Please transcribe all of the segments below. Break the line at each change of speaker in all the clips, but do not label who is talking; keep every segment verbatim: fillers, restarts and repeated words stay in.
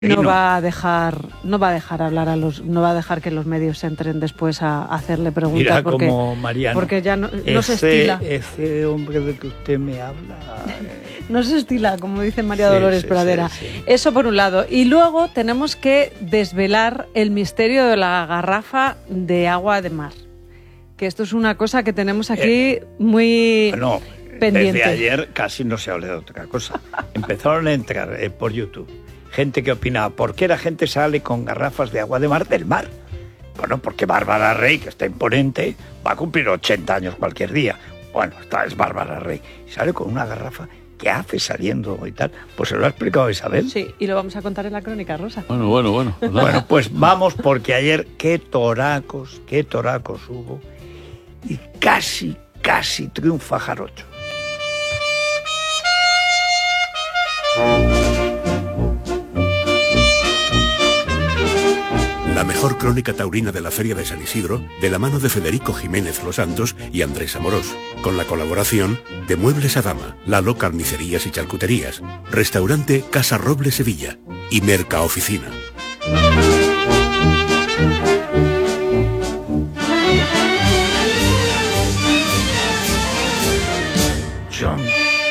No va a dejar, no va a dejar hablar a los, no va a dejar que los medios entren después a hacerle preguntas.
Mira
porque,
como Mariano,
porque ya no,
ese,
no se estila.
Ese hombre de que usted me habla.
No se estila, como dice María
Sí,
Dolores
sí,
Pradera.
sí, sí.
Eso por un lado. Y luego tenemos que desvelar el misterio de la garrafa de agua de mar. Que esto es una cosa que tenemos aquí
Eh,
muy
bueno,
pendiente.
Desde ayer casi no se habla de otra cosa. Empezaron a entrar eh, por YouTube gente que opinaba, ¿por qué la gente sale con garrafas de agua de mar del mar? Bueno, porque Bárbara Rey, que está imponente, va a cumplir ochenta años cualquier día. Bueno, esta es Bárbara Rey. Y sale con una garrafa. ¿Qué hace saliendo y tal? Pues se lo ha explicado Isabel.
Sí, y lo vamos a contar en la crónica rosa.
Bueno, bueno, bueno.
Bueno, pues vamos, porque ayer qué toracos, qué toracos hubo. Y casi, casi triunfa Jarocho.
La mejor crónica taurina de la Feria de San Isidro, de la mano de Federico Jiménez Los Santos y Andrés Amorós, con la colaboración de Muebles Adama, Lalo Carnicerías y Charcuterías, Restaurante Casa Roble Sevilla y Merca Oficina.
John.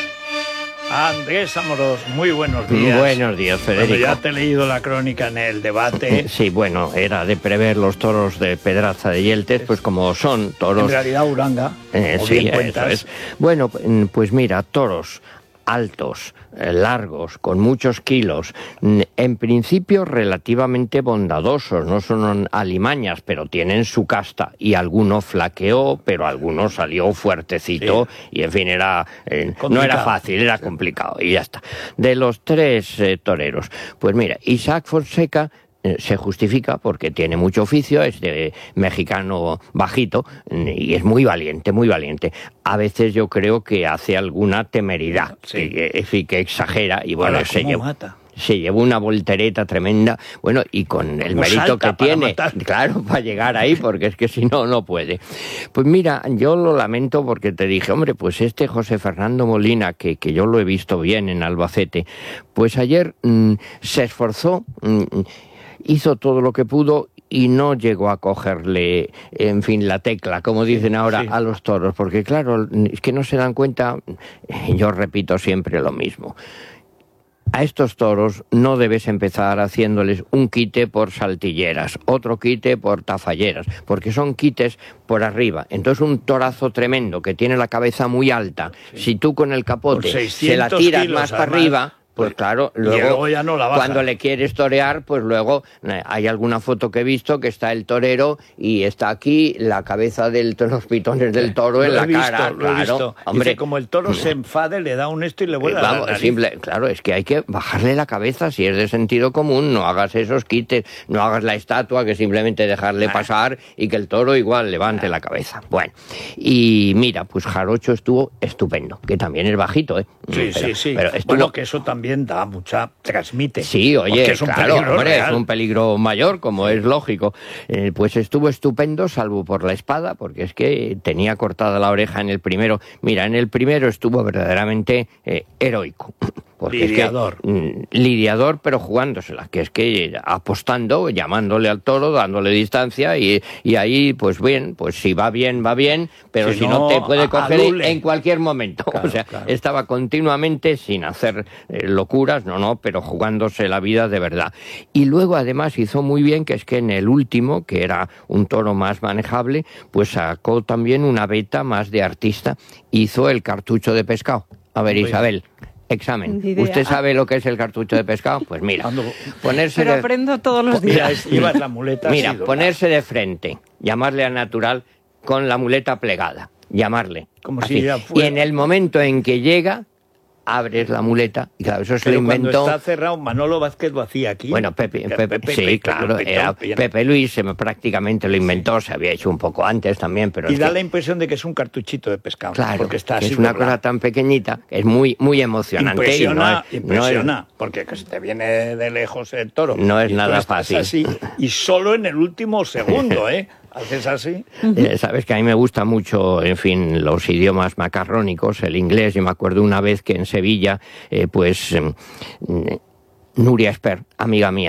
Andrés Amorós, muy buenos días.
Buenos días, Federico.
Bueno, ya te he leído la crónica en el debate.
Sí, bueno, era de prever los toros de Pedraza de Yeltes, pues como son toros...
En realidad Uranga,
Eh,
o
sí,
bien
eso
cuentas.
es. Bueno, pues mira, toros altos, eh, largos, con muchos kilos, mm, en principio relativamente bondadosos, no son alimañas, pero tienen su casta, y alguno flaqueó, pero alguno salió fuertecito,
Sí.
y en fin, era eh, no
Complicado.
era fácil, era complicado, y ya está. De los tres eh, toreros, pues mira, Isaac Fonseca eh, se justifica porque tiene mucho oficio, es de mexicano bajito y es muy valiente, muy valiente. A veces yo creo que hace alguna temeridad,
Sí.
que, que, en fin, que exagera y bueno,
Ahora,
se
¿cómo
lleva,
mata?
se llevó una voltereta tremenda, bueno, y con el
¿Cómo
mérito
salta
que
para
tiene,
matar?
claro, para llegar ahí, porque es que si no, no puede. Pues mira, yo lo lamento porque te dije, hombre, pues este José Fernando Molina, que, que yo lo he visto bien en Albacete, pues ayer mmm, se esforzó, mmm, hizo todo lo que pudo y no llegó a cogerle, en fin, la tecla, como dicen ahora,
sí.
a los toros, porque claro, es que no se dan cuenta, yo repito siempre lo mismo. A estos toros no debes empezar haciéndoles un quite por saltilleras, otro quite por tafalleras, porque son quites por arriba. Entonces un torazo tremendo que tiene la cabeza muy alta, sí. Si tú con el capote se la tiras
kilos,
más para
además,
arriba... Pues claro, luego,
luego ya no la baja.
Cuando le quieres torear, pues luego eh, hay alguna foto que he visto que está el torero y está aquí la cabeza de los pitones del toro
Lo
en
he
la
visto,
cara.
lo he
Claro,
visto.
hombre,
Dice, como el toro se enfade, le da un esto y le vuelve
eh,
a
vamos,
la nariz.
simple, claro, es que hay que bajarle la cabeza, si es de sentido común, no hagas esos quites, no hagas la estatua, que simplemente dejarle
Ah.
pasar y que el toro igual levante ah. la cabeza. Bueno, y mira, pues Jarocho estuvo estupendo, que también es bajito, ¿eh?
Sí,
pero,
sí, sí.
Pero estuvo...
Bueno, que eso también da mucha... transmite.
Sí, oye,
es un
claro,
peligro
hombre,
real.
es un peligro mayor, como es lógico. Eh, pues estuvo estupendo, salvo por la espada, porque es que tenía cortada la oreja en el primero. Mira, en el primero estuvo verdaderamente eh, heroico. Porque
lidiador.
Es que, mm, lidiador, pero jugándosela, que es que apostando, llamándole al toro, dándole distancia, y, y ahí, pues bien, pues si va bien, va bien, pero si, si no, no te puede coger alule. En cualquier momento. Claro, o sea, claro. Estaba continuamente sin hacer eh, locuras, no, no, pero jugándose la vida de verdad. Y luego, además, hizo muy bien, que es que en el último, que era un toro más manejable, pues sacó también una veta más de artista, hizo el cartucho de pescado. A ver, Isabel... Examen. ¿Usted sabe lo que es el cartucho de pescado? Pues mira, ponerse
Pero
de...
aprendo todos los días.
Mira, llevas la muleta.
Mira, ponerse de frente, llamarle al natural con la muleta plegada, llamarle.
Como
así.
si ya fuera.
Y en el momento en que llega, abres la muleta, y claro, eso se
Pero
lo inventó...
cuando está cerrado, Manolo Vázquez lo hacía aquí.
Bueno, Pepe, Pepe,
Pepe
sí,
Pepe,
claro,
Pepe,
era
Pepe,
Pepe Luis, se me, prácticamente lo inventó, sí. Se había hecho un poco antes también, pero...
Y
es
da
que,
la impresión de que es un cartuchito de pescado.
claro,
porque está
que
así
es una
doblado.
cosa tan pequeñita, es muy, muy emocionante.
Impresiona,
y no es,
impresiona,
no es,
porque se te viene de lejos el toro.
No es
y
nada
tú estás
fácil.
Así, y solo en el último segundo, ¿eh? Haces así.
Eh, Sabes que a mí me gusta mucho, en fin, los idiomas macarrónicos, el inglés. Yo me acuerdo una vez que en Sevilla, eh, pues... Eh, Nuria Esper, amiga mía.